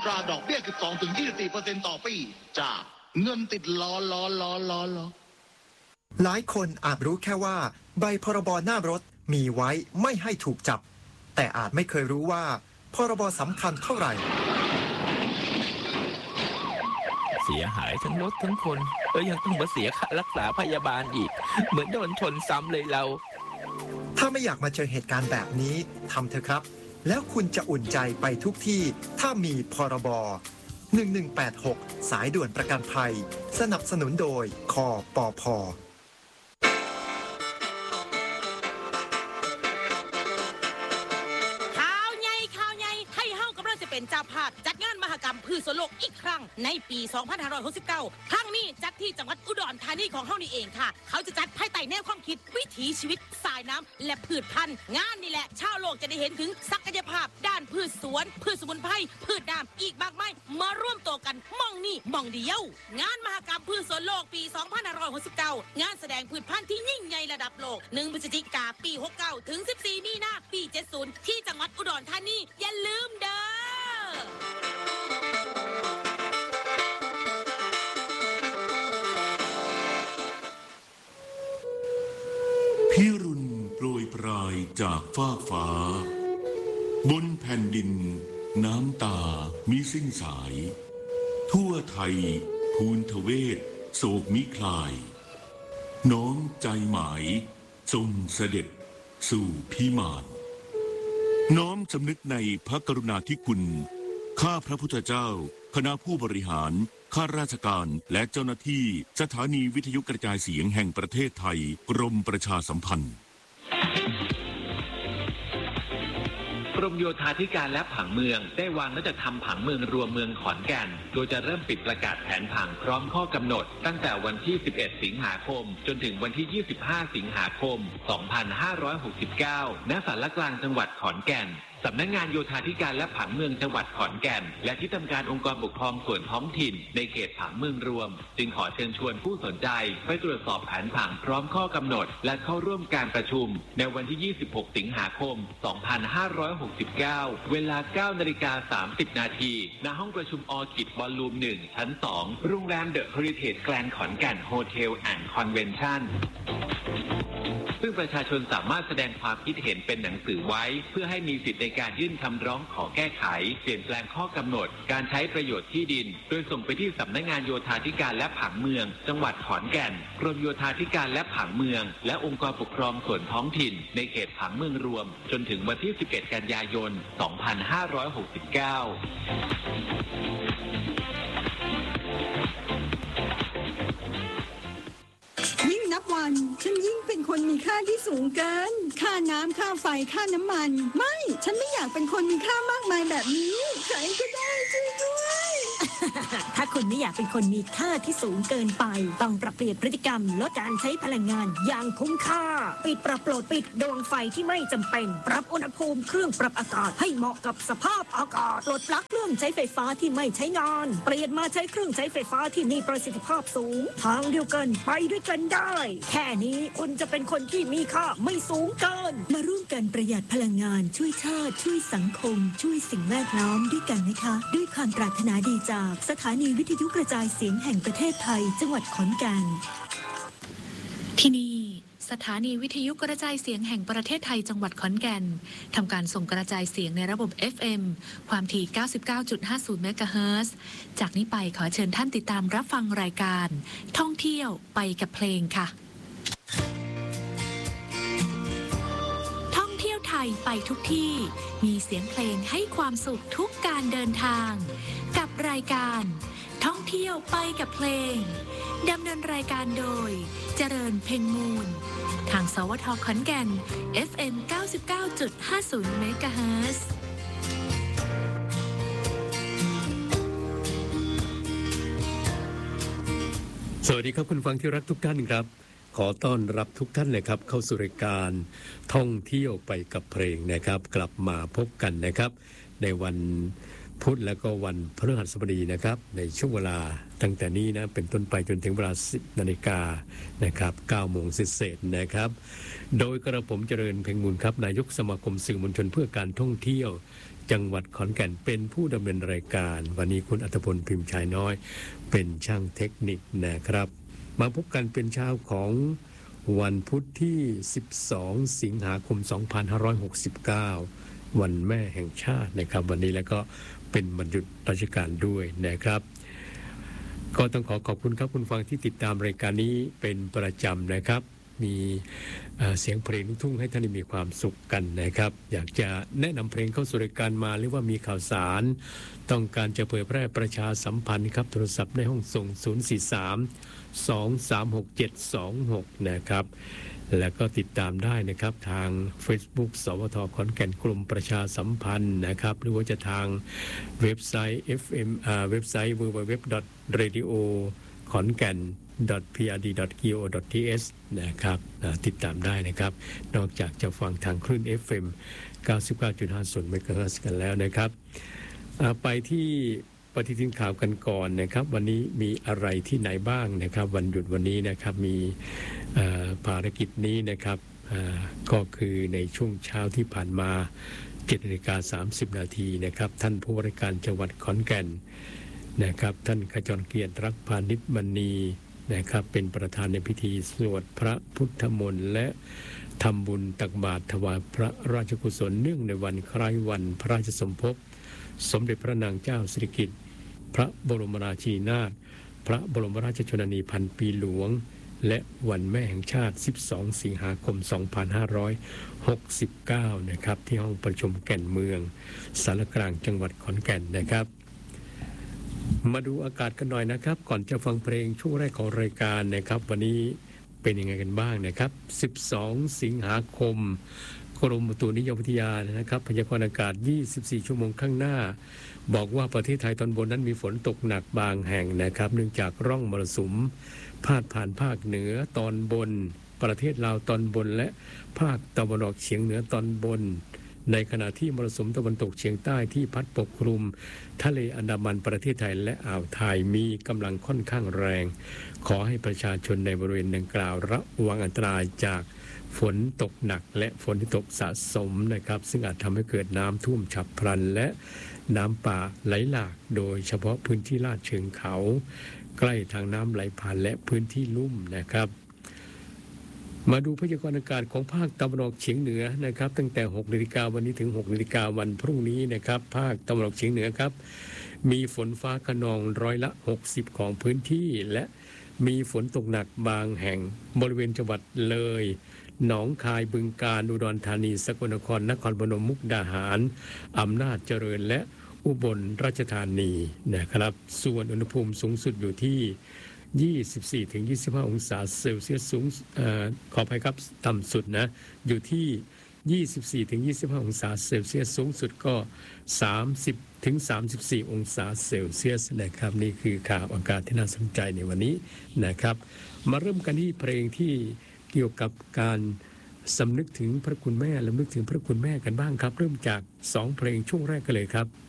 ตราดอกเบี้ย 12-24% ต่อปีจากเงินติดล้อหลายคนอาจรู้แค่ว่าใบพรบหน้ารถมีไว้ไม่ให้ถูกจับแต่อาจไม่เคยรู้ว่าพรบสำคัญเท่าไหร่เสียหายทั้งรถทั้งคนแล้วยังต้องมาเสียค่ารักษาพยาบาลอีกเหมือนโดนชนซ้ำเลยเราถ้าไม่อยากมาเจอเหตุการณ์แบบนี้ทำเถอะครับแล้วคุณจะอุ่นใจไปทุกที่ถ้ามีพรบ1186สายด่วนประกันภัยสนับสนุนโดยคปภ. ข่าวใหญ่ให้เฮากำลังจะเป็นเจ้าภาพจัดงานมหกรรมพืชสวนโลกอีกครั้งในปี 2569 ครั้งนี้จัดที่จังหวัดอุดรธานีของเฮานี่เองค่ะเขาจะจัดภายใต้แนวความคิดวิถีชีวิตสายน้ำและพืชพันธุ์งานนี่แหละชาวโลกจะได้เห็นถึงศักยภาพด้านพืชสวนพืชสมุนไพรพืชน้ำอีกมากมายมาร่วมตัวกันมองนี่มองเดียวงานมหกรรมพืชสวนโลกปี 2569 งานแสดงพืชพันธุ์ที่ยิ่งใหญ่ระดับโลก1 พฤศจิกายน ปี 69 ถึง 14 มีนาคม ปี 70 ที่จังหวัดอุดรธานีอย่าลืมเด้อพิรุณโปรยปลายจากฟากฟ้าบนแผ่นดินน้ำตามิสิ้นสายทั่วไทยภูนทเวศโศกมิคลายน้อมใจหมายทรงเสด็จสู่พิมานน้อมสำนึกในพระกรุณาธิคุณข้าพระพุทธเจ้าคณะผู้บริหารข้าราชการและเจ้าหน้าที่สถานีวิทยุกระจายเสียงแห่งประเทศไทยกรมประชาสัมพันธ์กรมโยธาธิการและผังเมืองได้วางและจัดทำผังเมืองรวมเมืองขอนแก่นโดยจะเริ่มปิดประกาศแผนผังพร้อมข้อกำหนดตั้งแต่วันที่ 11 สิงหาคมจนถึงวันที่ 25 สิงหาคม 2569 ณ ศาลกลางจังหวัดขอนแก่นสำนักงานโยธาธิการและผังเมืองจังหวัดขอนแก่นและที่ทำการองค์กรปกครองส่วนท้องถิ่นในเขตผังเมืองรวมจึงขอเชิญชวนผู้สนใจไปตรวจสอบแผนผังพร้อมข้อกำหนดและเข้าร่วมการประชุมในวันที่ 26 สิงหาคม 2569 เวลา 9:30 นาทีณห้องประชุมออคิดวอลลุ่ม 1 ชั้น 2 โรงแรมเดอะเฮริเทจแกรนด์ขอนแก่นโฮเทลแอนด์คอนเวนชั่นซึ่งประชาชนสามารถแสดงความคิดเห็นเป็นหนังสือไว้เพื่อให้มีสิทธิในการยื่นคำร้องขอแก้ไขเปลี่ยนแปลงข้อกำหนดการใช้ประโยชน์ที่ดินโดยส่งไปที่สำนักงานโยธาธิการและผังเมืองจังหวัดขอนแก่นกรมโยธาธิการและผังเมืองและองค์กรปกครองส่วนท้องถิ่นในเขตผังเมืองรวมจนถึงวันที่ 11 กันยายน 2569 วันฉันยิ่งเป็นคนมีค่าที่สูงเกินค่าน้ำค่าไฟค่าน้ำมันไม่ฉันไม่อยากเป็นคนมีค่ามากมายแบบนี้ใครก็ได้ช่วยด้วยถ้าคุณไม่อยากเป็นคนมีค่าที่สูงเกินไปต้องปรับเปลี่ยนพฤติกรรมลดการใช้พลังงานอย่างคุ้มค่าปิดปรับโหลดปิดดวงไฟที่ไม่จำเป็นปรับอุณหภูมิเครื่องปรับอากาศให้เหมาะกับสภาพอากาศปลดปลั๊กเครื่องใช้ไฟฟ้าที่ไม่ใช้งานเปลี่ยนมาใช้เครื่องใช้ไฟฟ้าที่มีประสิทธิภาพสูงทางเดียวกันไปด้วยกันได้แค่นี้คุณจะเป็นคนที่มีค่าไม่สูงเกินมาร่วมกันประหยัดพลังงานช่วยชาติช่วยสังคมช่วยสิ่งแวดล้อมด้วยกันนะคะด้วยความปรารถนาดีจากสถานีวิทยุกระจายเสียงแห่งประเทศไทยจังหวัดขอนแก่นที่นี่สถานีวิทยุกระจายเสียงแห่งประเทศไทยจังหวัดขอนแก่นทำการส่งกระจายเสียงในระบบ FM ความถี่ 99.50 เมกะเฮิรตซ์จากนี้ไปขอเชิญท่านติดตามรับฟังรายการท่องเที่ยวไปกับเพลงค่ะท่องเที่ยวไทยไปทุกที่มีเสียงเพลงให้ความสุขทุกการเดินทางกับรายการท่องเที่ยวไปกับเพลงดำเนินรายการโดยเจริญเพ็งมูลทางสวท.ขอนแก่น FM 99.50 เมกะเฮิรตซ์สวัสดีครับคุณฟังที่รักทุกท่านครับขอต้อนรับทุกท่านเลยครับเข้าสู่รายการท่องเที่ยวไปกับเพลงนะครับกลับมาพบกันนะครับในวันพุธและก็วันพฤหัสบดีนะครับในช่วงเวลาตั้งแต่นี้นะเป็นต้นไปจนถึงเวลา 10 นาฬิกานะครับ 9 โมงเศษนะครับ โดยกระผมเจริญเพ็งมูลครับนายกสมาคมสื่อมวลชนเพื่อการท่องเที่ยวจังหวัดขอนแก่นเป็นผู้ดำเนินรายการวันนี้คุณอัธพลพิมพ์ชายน้อยเป็นช่างเทคนิคนะครับมาพบกันเป็นเช้าของวันพุธที่12สิงหาคม2569วันแม่แห่งชาตินะครับวันนี้แล้วก็เป็นวันหยุดราชการด้วยนะครับก็ต้องขอบคุณครับคุณฟังที่ติดตามรายการนี้เป็นประจำนะครับมีเสียงเพลงลูกทุ่งให้ท่านมีความสุขกันนะครับอยากจะแนะนำเพลงเข้าสู่รายการมาหรือว่ามีข่าวสารต้องการจะเผยแพร่ประชาสัมพันธ์ครับโทรศัพท์ในห้องส่ง043-236-726นะครับแล้วก็ติดตามได้นะครับทาง Facebook สวทขอนแก่นกลุ่มประชาสัมพันธ์นะครับหรือว่าจะทางเว็บไซต์ เว็บไซต์ www.radiokhonkan.prd.go.th นะครับติดตามได้นะครับนอกจากจะฟังทางคลื่น FM 99.50 เมกะเฮิรตซ์กันแล้วนะครับไปที่ปฏิทินข่าวกันก่อนนะครับวันนี้มีอะไรที่ไหนบ้างนะครับวันหยุดวันนี้นะครับมีภารกิจนี้นะครับก็คือในช่วงเช้าที่ผ่านมา7:30 นาทีนะครับท่านผู้ว่าราชการจังหวัดขอนแก่นนะครับท่านขจรเกียรติรักพานิชมณีนะครับเป็นประธานในพิธีสวดพระพุทธมนต์และทำบุญตักบาตรถวายพระราชกุศลเนื่องในวันคล้ายวันพระราชสมภพสมเด็จพระนางเจ้าสิริกิติ์พระบรมราชินีนาถพระบรมราชชนนีพันปีหลวงและวันแม่แห่งชาติ12สิงหาคม2569นะครับที่ห้องประชุมแก่นเมืองสารกลางจังหวัดขอนแก่นนะครับมาดูอากาศกันหน่อยนะครับก่อนจะฟังเพลงช่วงแรกของรายการนะครับวันนี้เป็นยังไงกันบ้างนะครับ12สิงหาคมกรมอุตุนิยมวิทยานะครับพยากรณ์อากาศ24ชั่วโมงข้างหน้าบอกว่าประเทศไทยตอนบนนั้นมีฝนตกหนักบางแห่งนะครับเนื่องจากร่องมรสุมพาดผ่านภาคเหนือตอนบนประเทศลาวตอนบนและภาคตะวันออกเฉียงเหนือตอนบนในขณะที่มรสุมตะวันตกเฉียงใต้ที่พัดปกคลุมทะเลอันดามันประเทศไทยและอ่าวไทยมีกำลังค่อนข้างแรงขอให้ประชาชนในบริเวณดังกล่าวระวังอันตรายจากฝนตกหนักและฝนที่ตกสะสมนะครับซึ่งอาจทำให้เกิดน้ำท่วมฉับพลันและน้ำป่าไหลหลากโดยเฉพาะพื้นที่ลาดเชิงเขาใกล้ทางน้ำไหลผ่านและพื้นที่ลุ่มนะครับมาดูพยากรณ์อากาศของภาคตะวันออกเฉียงเหนือนะครับตั้งแต่6 นาฬิกาวันนี้ถึง6 นาฬิกาวันพรุ่งนี้นะครับภาคตะวันออกเฉียงเหนือครับมีฝนฟ้าคะนอง60%ของพื้นที่และมีฝนตกหนักบางแห่งบริเวณจังหวัดเลยหนองคายบึงกาฬอุดรธานีสกลนครนครพนมมุกดาหารอำนาจเจริญและอุบลราชธานีนะครับส่วนอุณหภูมิสูงสุดอยู่ที่24-25 องศาเซลเซียสสูงขออภัยครับต่ำสุดนะอยู่ที่24-25 องศาเซลเซียสสูงสุดก็30-34 องศาเซลเซียสนะครับนี่คือข่าวอากาศที่น่าสนใจในวันนี้นะครับมาเริ่มกันที่เพลงที่เกี่ยวกับการสำนึกถึงพระคุณแม่และนึกถึงพระคุณแม่กันบ้างครับเริ่มจาก2เพลงช่วงแรกกันเลยครับ